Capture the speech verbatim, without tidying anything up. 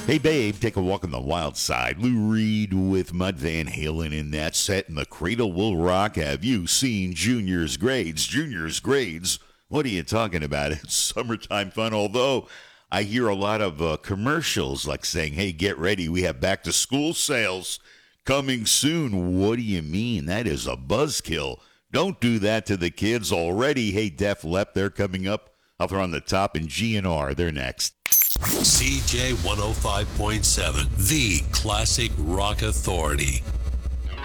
Hey, babe, take a walk on the wild side. Lou Reed with Mud Van Halen in that set, and the Cradle Will Rock. Have you seen Junior's Grades? Junior's Grades? What are you talking about? It's summertime fun, although I hear a lot of uh, commercials like saying, hey, get ready. We have back-to-school sales coming soon. What do you mean? That is a buzzkill. Don't do that to the kids already. Hey, Def Lep, they're coming up. I'll throw on the top, and G N R, they're next. C J one oh five point seven, the classic rock authority.